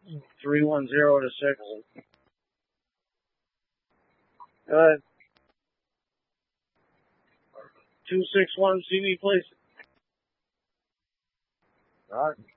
310 to 6. Go ahead. 261 CV, please. All right.